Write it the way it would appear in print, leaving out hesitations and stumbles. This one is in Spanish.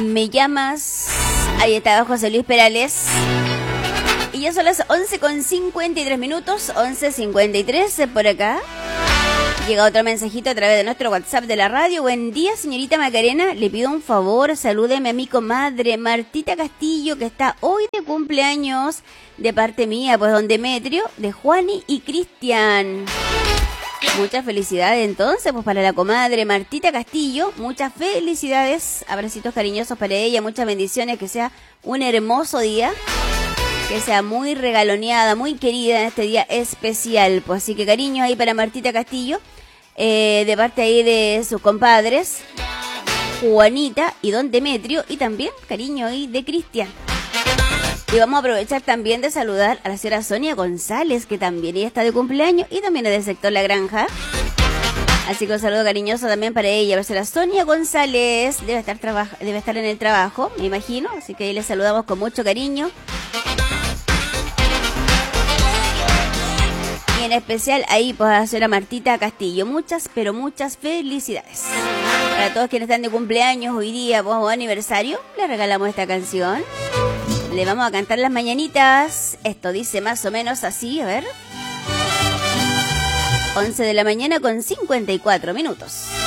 Me llamas. Ahí está José Luis Perales. Y ya son las 11:53, 11:53 por acá. Llega otro mensajito a través de nuestro WhatsApp de la radio. Buen día, señorita Macarena. Le pido un favor, salúdeme a mi comadre Martita Castillo, que está hoy de cumpleaños, de parte mía, pues don Demetrio, de Juani y Cristian. Muchas felicidades entonces, pues para la comadre Martita Castillo. Muchas felicidades, abracitos cariñosos para ella, muchas bendiciones, que sea un hermoso día. Que sea muy regaloneada, muy querida en este día especial. Pues así que cariño ahí para Martita Castillo, de parte ahí de sus compadres, Juanita y don Demetrio, y también cariño ahí de Cristian. Y vamos a aprovechar también de saludar a la señora Sonia González, que también ella está de cumpleaños y también es del sector La Granja. Así que un saludo cariñoso también para ella, la señora Sonia González. Debe estar en el trabajo, me imagino, así que ahí le saludamos con mucho cariño. Y en especial ahí pues a la señora Martita Castillo. Muchas, pero muchas felicidades. Para todos quienes están de cumpleaños hoy día, pues, o aniversario, les regalamos esta canción. Le vamos a cantar las mañanitas. Esto dice más o menos así, a ver. 11 de la mañana con 54 minutos.